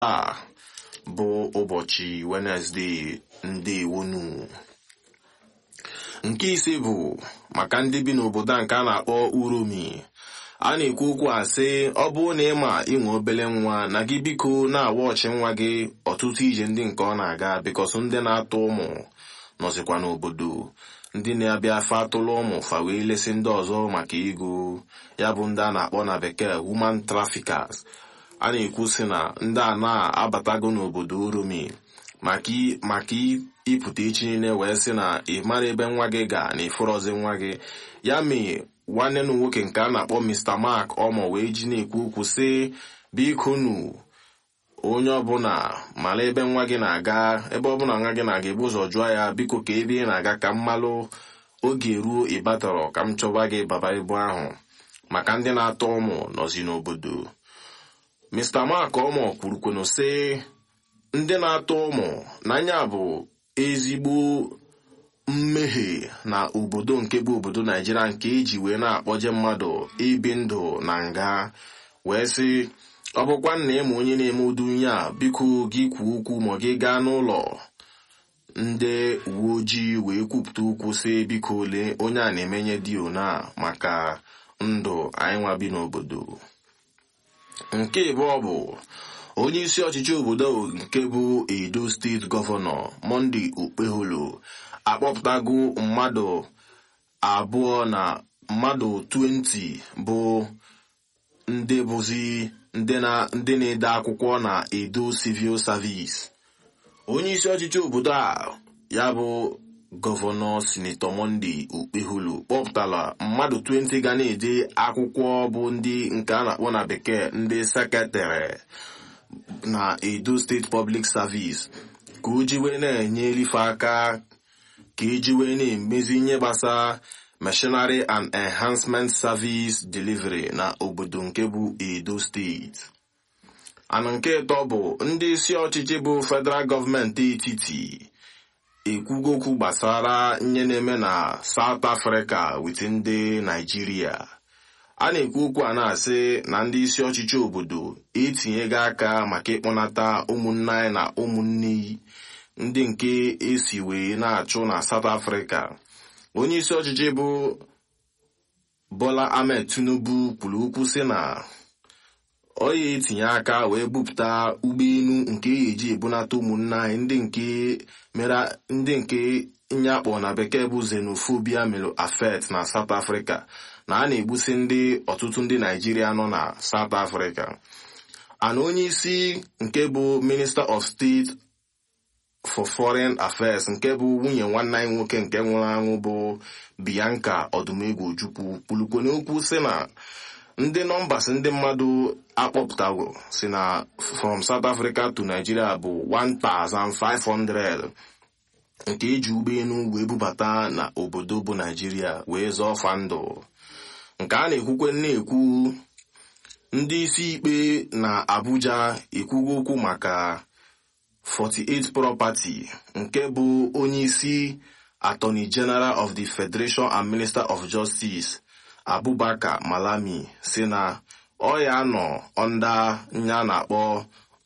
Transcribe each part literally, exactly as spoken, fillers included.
a bụ ụbọchị Wenezdee ndewonu. Nke ise bụ maka ndị bi n'obodo a nke a na-akpọ Uromi. A na-ekwu okwu a sị ọ bụrụ na ịma inwe obele nwa na gị biko na-awa ọchị nwa gị ọtụtụ ije ndị nke ọ na-aga bikọs ndị na-atụ ụmụ nọzikwa n'obodo, ndị na-abịa afa atụlụ ụmụ fa wee lesi ndị ọzọ maka ego, ya bụ ndị a na-akpọ na bekee human traffickers. A na-ekwu sị na ndị a na-abatago n'obodo Uromi maka ịpụta echi niile wee sị na ị mara ebe nwa gị ga na ịfụrọzi nwa gị. Ya mee nwanne nụ nwoke nke a na-akpọ Mr. Mark Omo wee ji na-ekwu okwu sị biko nụ onye ọbụla mara ebe nwa gị na-aga, ebe ọbụla nwa gị na-aga ebu ụzọ jụọ ya biko ka ebe ị na-aga ka mmalụ oge ruo ịbatọrọ ka m chọba gị baba ibu ahụ maka ndị na-atọ ụmụ nọzi n'obodo. Mr. Mark Omo kwurukwenu sị ndị na-atọ ụmụ n'anya bụ ezigbo mmehie na obodo nke bụ obodo Naijiria nke eji wee na-akpọje mmadụ ibi ndụ na nga, wee sị ọ bụkwa nna ịma onye na-eme udu nye a biko gị kwuo okwu ma gị gaa n'ụlọ ndị uwe ojii wee kwupụta okwu sị biko ole onye a na-emenye dio na maka ndụ anyị nwa bi n'obodo. Nke ịbụọ bụ onye isi ọchịchị obodo nke bụ Edo steeti gọvanọ Monday Okpeholo akpọpụtago mmadụ abụọ na mmadụ twenty bụ ndị bụzi ndị na-ede akwụkwọ na Edo Civil Service. Onye isi ọchịchị obodo a ya bụ gọvanọ Sinetọ Monday Okpeholo kpọpụtara mmadụ twenty ga na-ede akwụkwọ bụ ndị nke a na-akpọ na bekee ndị sekretịrị na Edo State Public Service ka o ji wee na-enye elife aka ka eji wee na-emezi ihe gbasara Machinery and Enhancement Service Delivery na obodo nke bụ Edo steeti. Ana nke ịtọ bụ ndị isi ọchịchị bụ federal gọọmenti etiti ekwugo okwu gbasara ihe na-eme na South Africa wit ndị Nigeria. A na-ekwu okwu a na-asị na ndị isi ọchịchị obodo etinyego aka maka ịkpọnata ụmụnne anyị na ụmụnne ndị nke esi wee na-achụ na South Africa. Onye isi ọchịchị bụ Bola Ahmed Tinubu kwuru okwu sị na ọ ya etinye aka wee bupụta ụgbọelu nke eji ebunata ụmụnne anyị ndị nke mere ndị nke nyakpọ na bekee bụ xenophobia melo affect na South Africa, na a na-egbusi ndị ọtụtụ ndị Naijiria nọ na South Africa. Ana onye isi nke bụ Minister of State for Foreign Affairs nke bụ nwunye nwanne anyị nwoke nke nwụrụ anwụ bụ Bianca Odumegwu Ojukwu kwulukwe n'okwu sị na ndị nọmbas ndị mmadụ akpọpụtago si na from South Africa to Nigeria bụ one thousand five hundred nke eji ụgbọelu wee bubata na obodo bụ Nigeria wee zọọ fa ndụ. Nke a na-ekwukwe na-ekwu ndị isi ikpe na Abuja ekwugo okwu maka forty-eight property nke bụ onye isi Attorney General of the Federation and Minister of Justice Abubakar Malami si na ọ ya nọ onda nya na-akpọ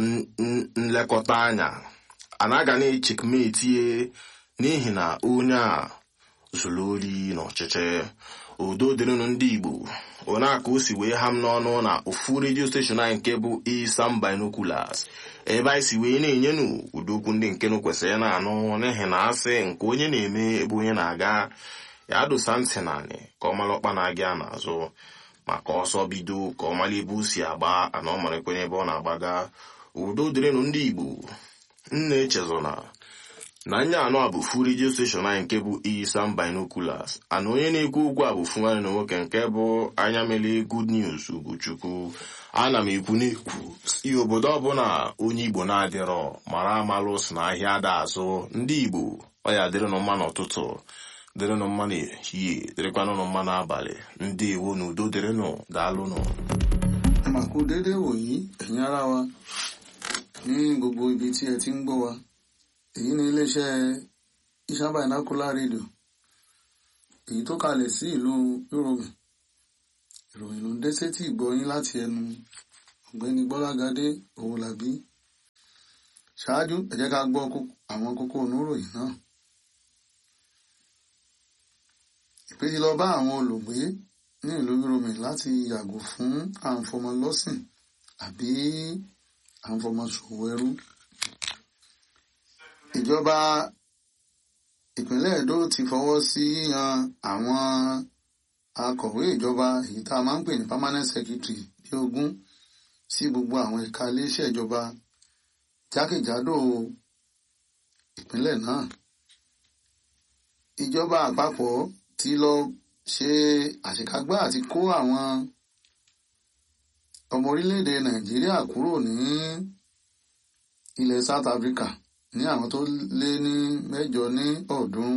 nlekọta anya anaga na-echekmetie n'ihi na onye a zuru ori n'ọchịchị. Udo dịrịnụ ndị Igbo, onye aka o si wee ha m n'ọnụ na ofu redio steshọn anyị nke bụ Isam Binoculars, ebe anyị si wee na-enyenụ ụdokwu ndị nke nụ kwesịrị na-anụ n'ihi na asị nke onye na-eme ebe onye na-aga ya dosa ntị naanị ka ọ mara ọkpa na-aga n'azụ maka ọsọ bido ka ọ mara ebe o si agba ana ọ mara ekwenye ebe ọ na-agbaga. Udo dịrịnụ ndị Igbo, nna echezona na nya anọ a bụ fu redio steshọn anyị nke bụ Isam Binoculars, ana onye na-ekwu okwu a bụ fu nwanne na nwoke nke bụ anya mele Good News Ugochukwu. Ana m ekwu na-ekwu si obodo ọbụla onye Igbo na-adịrọ mara amalụ si na ahịa ada azụ. Ndị Igbo ọ ya dịrịnụ mma n'ụtụtụ, dịrịnụ mma n'ehihie, dịrịkwanụ mma n'abalị. Ndị Igbo na udo dịrịnụ, daalụnụ. Màkú dédé wòyí ẹ̀yin ará wa ní gbogbo ibi tí ẹ ti ń gbọ́ wa. Èyí ni iléeṣẹ́ Isam Binocular Radio èyí tó kalẹ̀ sí ìlú Uromi. Ìròyìn ló ń dé sétí ìgbọ́ yín láti ẹnu ọ̀gbẹ́ni Gbọ́lágadé Owólabí. Ṣáájú ẹ jẹ́ ká gbọ́ àwọn kókó oníròyìn náà. Ìpè ti lọ bá àwọn olùgbé ní ìlú Uromi láti yàgò fún àǹfọmọlọ́sìn àbí àǹfọmọṣòwò ẹrú. Ìjọba ìpínlẹ̀ Èdó ti fọwọ́ sí yíyan àwọn akọ̀wé ìjọba èyí tá a máa ń pè ní permanent secretary ní ogún sí gbogbo àwọn ẹ̀ka iléeṣẹ́ ìjọba jákèjádò ìpínlẹ̀ náà. Ìjọba àpapọ̀ ti lọ ṣe àṣekágbá àti kó àwọn ọmọ orílẹ̀-èdè Nàìjíríà kúrò ní ilẹ̀ South Africa ní àwọn tó lé ní mẹ́jọ ní ọ̀ọ́dúnrún.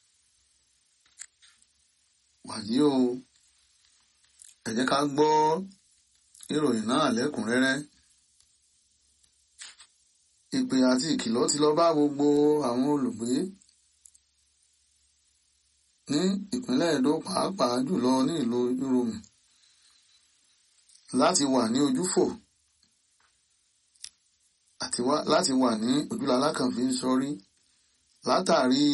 Wàyí o, ẹ jẹ́ ká gbọ́ ìròyìn náà lẹ́kùnrẹ́rẹ́. Ìpè àti ìkìlọ̀ ti lọ bá gbogbo àwọn olùgbé ní ìpínlẹ̀ Èdó pàápàá jùlọ ní ìlú Uromi láti wà ní ojúfò àti láti wà ní ojúlá alákànfí sọrí látàrí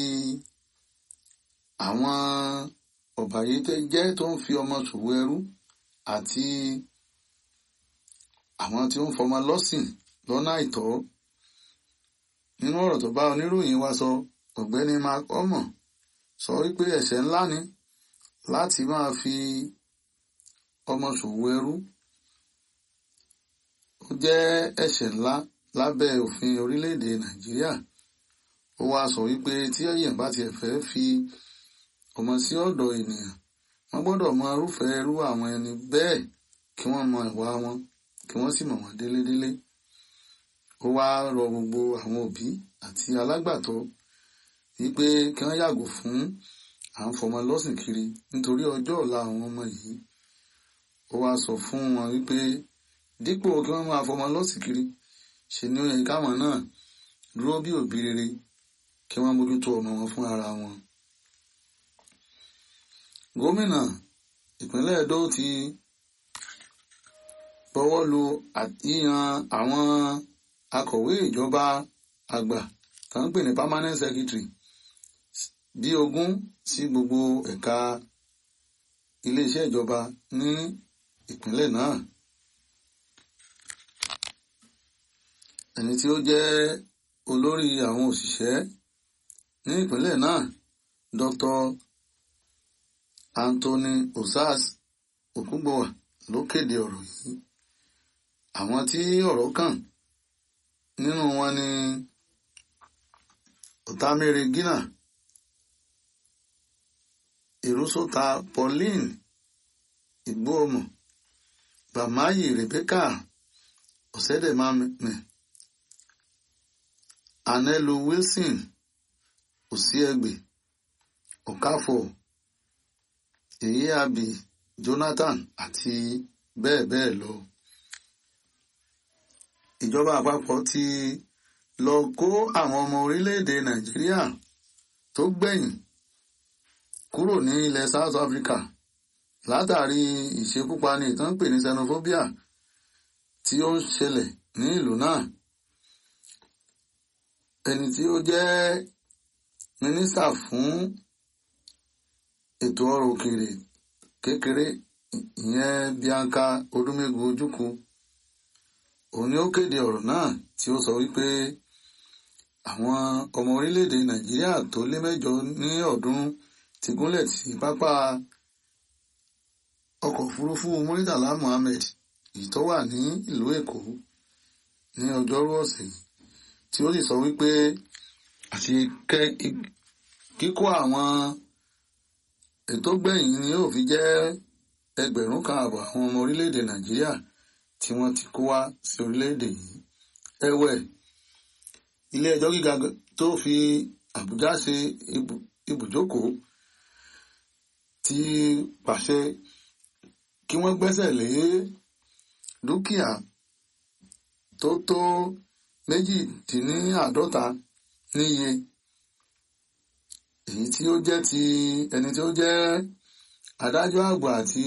àwọn ọ̀bàyéjẹ́ tó ń fi ọmọ ṣòwò ẹrú àti àwọn tí ó ń fọmọ lọ́sìn lọ́nà àìtọ́. Nínú ọ̀rọ̀ tó bá oníròyìn wa sọ, ọ̀gbẹ́ni Mark Omo sọ wípé ẹ̀ṣẹ̀ ńlá ni láti máa fi ọmọ ṣòwò ẹrú. Ó jẹ́ ẹ̀ṣẹ̀ ńlá lábẹ́ òfin orílẹ̀-èdè Nàìjíríà. Ó wá sọ wípé tí èèyàn bá tiẹ̀ fẹ́ fi ọmọ sí ọ̀dọ̀ ènìyàn, wọ́n gbọ́dọ̀ mọ irúfẹ́ irú àwọn ẹni bẹ́ẹ̀ kí wọ́n mọ ìwà wọn kí wọ́n sì mọ̀ wọ́n délédélé. Ó wá rọ gbogbo àwọn òbí àti alágbàtọ́ wípé kí wọ́n yàgò fún à ń fọmọ lọ́sìn kiri nítorí ọjọ́ ọ̀la àwọn ọmọ yìí. Ó wá sọ fún wọn wípé dípò kí wọ́n máa fọmọ lọ́sìn kiri, ṣe ni ó yẹ káwọn náà dúró bí òbí rere kí wọ́n mójútó ọmọ wọn fún ara wọn. Gómìnà ìpínlẹ̀ Èdó ti bọwọ́ lu yíyan àwọn akọ̀wé ìjọba àgbà kan pè ní permanent secretary bí ogún sí gbogbo ẹ̀ka iléeṣẹ́ ìjọba ní ìpínlẹ̀ náà. Ẹni tí ó jẹ́ olórí àwọn òṣìṣẹ́ ní ìpínlẹ̀ náà, Doctor Anthony Osas Okungbowa ló kéde ọ̀rọ̀ yìí. Àwọn tí ọ̀rọ̀ kàn nínú wọn ni Otamere Gina, Ìrúsọ́ta Pauline Igbohomo, Bamayi Rebecca Osedemame, Anelu Wilson Osiegbe, Okafor Eyiabi Jonathan àti bẹ́ẹ̀ bẹ́ẹ̀ lọ. Ìjọba àpapọ̀ ti lọ kó àwọn ọmọ orílẹ̀-èdè Nàìjíríà tó gbẹ̀yìn kúrò ní ilẹ̀ South Africa látàrí ìṣekúpani ìtàn pè ní xenophobia tí ó ń ṣẹlẹ̀ ní ìlú náà. Ẹni tí ó jẹ́ mínísítà fún ètò ọrọ̀ òkèèrè kékeré ìyẹn Bianca Odumegu Ojukwu, òun ni ó kéde ọ̀rọ̀ náà tí ó sọ wípé àwọn ọmọ orílẹ̀-èdè Nàìjíríà tó lé mẹ́jọ ní ọ̀ọ́dúnrún ti gúnlẹ̀ sí pápá ọkọ̀ òfurufú Muritala Muhammed èyí tó wà ní ìlú Èkó ní ọjọ́rú ọ̀sẹ̀ yìí, tí ó sì sọ wípé àti kíkó àwọn ètò gbẹ̀yìn ni yóò fi jẹ́ ẹgbẹ̀rún kan àbọ̀ àwọn ọmọ orílẹ̀-èdè Nàìjíríà tí wọ́n ti kó wá sí orílẹ̀-èdè yìí. Ẹ̀wẹ̀, ilé ẹjọ́ gíga tó fi Àbújá ṣe ibùjókòó ti pàṣẹ kí wọ́n gbẹ́sẹ̀ lé dúkìá tó tó méjìdínláàádọ́ta níye, èyí tí ó jẹ́ ti ẹni tí ó jẹ́ adájọ́ àgbà àti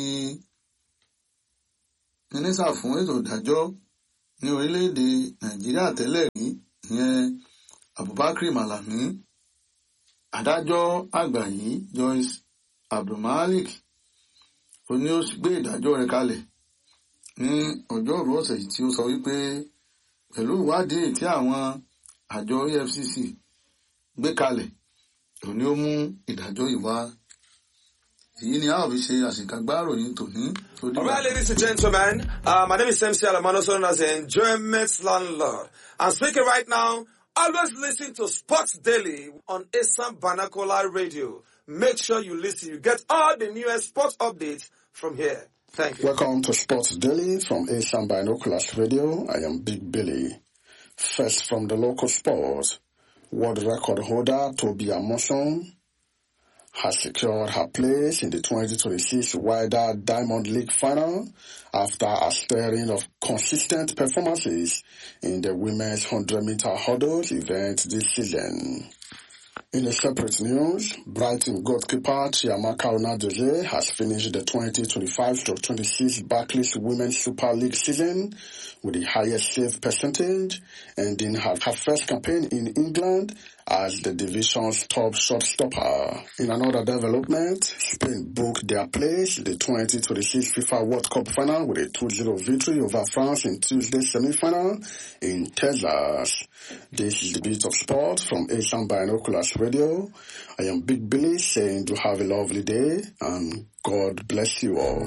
mínísítà fún ètò ìdájọ́ ní orílẹ̀-èdè Nàìjíríà tẹ́lẹ̀ rí ìyẹn Abubakar Malami. Adájọ́ àgbà yìí Joyce Abdulmalik ó ní ó gbé ìdájọ́ rẹ̀ kalẹ̀ ní ọjọ́rú ọ̀sẹ̀ yìí tí ó sọ wípé pẹ̀lú ìwádìí tí àwọn àjọ E F C C gbé kalẹ̀ ó ní ó mú ìdájọ́ yìí wá. Èyí ni a ó fi ṣe àṣìkàgbárò ní tòní. All right, ladies and gentlemen, uh, my name is M C Alamano, known as the Enjoyment Landlord. I'm speaking right now. Always listen to Sports Daily on Asam Banakola Radio. Make sure you listen. You get all the newest sports updates from here. Thank you. Welcome to Sports Daily from Asam Binoculars Radio. I am Big Billy. First from the local sports, world record holder Toby Amoson has secured her place in the twenty twenty-six Wider Diamond League final after a string of consistent performances in the women's one hundred meter hurdles event this season. In a separate news, Brighton goalkeeper Chiamaka Onadozie has finished the twenty twenty-five to twenty-six Barclays Women's Super League season with the highest save percentage, ending her, her first campaign in England as the division's top shotstopper. In another development, Spain booked their place in the twenty twenty-six FIFA World Cup final with a two zero victory over France in Tuesday's semi-final in Texas. This is the Beat of Sport from Asian Binoculars Radio. I am Big Billy saying to have a lovely day and God bless you all.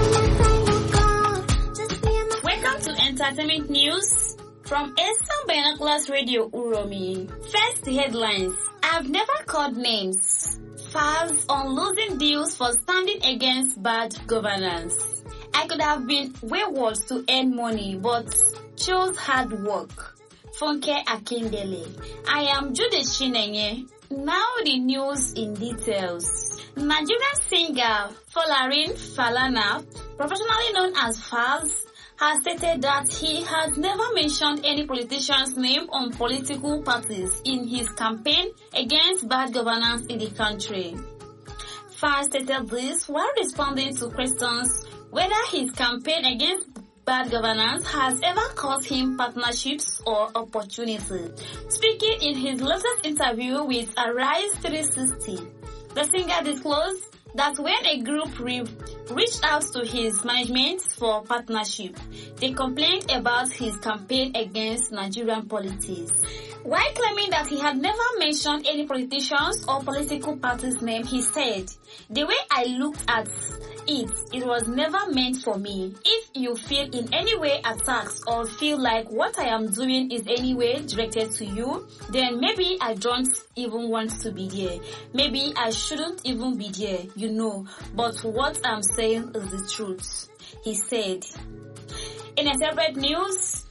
Welcome to Entertainment News from Asian Binoculars Radio Uromi. First headlines. I've never called names. Falz on losing deals for standing against bad governance. I could have been wayward to earn money but chose hard work. Funke Akindele. I am Judith Chinenye. Now the news in details. Nigerian singer Folarin Falana, professionally known as Falz, has stated that he has never mentioned any politician's name on political parties in his campaign against bad governance in the country. Falz stated this while responding to questions whether his campaign against bad governance has ever cost him partnerships or opportunity. Speaking in his latest interview with Arise three sixty, the singer disclosed that when a group re- reached out to his management for partnership, they complained about his campaign against Nigerian politics. While claiming that he had never mentioned any politicians or political parties' name, he said, "The way I looked at it, it was never meant for me. If you feel in any way attacked or feel like what I am doing is any way directed to you, then maybe I don't even want to be there. Maybe I shouldn't even be there, you know. But what I'm saying is the truth," he said. In a separate news,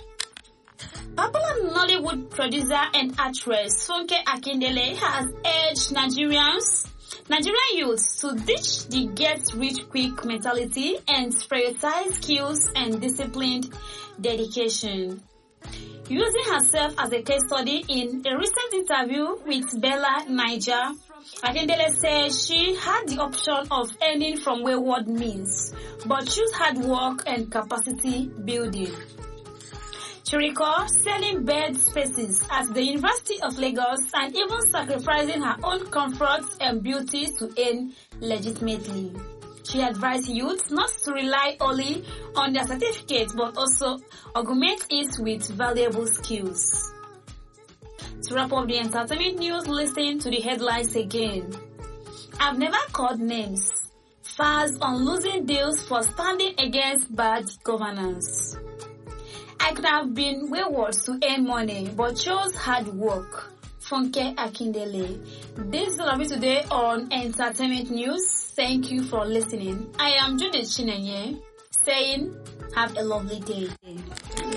popular Nollywood producer and actress Funke Akindele has urged Nigerians Nigerian youths to ditch the get-rich-quick mentality and prioritize skills and disciplined dedication. Using herself as a case study in a recent interview with Bella Niger, Akindele said she had the option of earning from wayward means, but chose hard work and capacity building. She recalls selling bed spaces at the University of Lagos and even sacrificing her own comfort and beauty to earn legitimately. She advised youth not to rely only on their certificates but also augment it with valuable skills. To wrap up the entertainment news, listen to the headlines again. I've never called names. Falz on losing deals for standing against bad governance. I could have been wayward to earn money, but chose hard work. Funke Akindele. This is all of it today on Entertainment News. Thank you for listening. I am Judith Chinenye, saying have a lovely day.